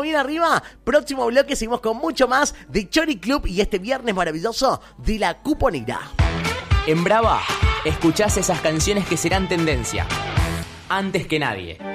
Bien arriba, próximo bloque seguimos con mucho más de Chori Club y este viernes maravilloso de la Cuponera. En Brava, escuchás esas canciones que serán tendencia. Antes que nadie.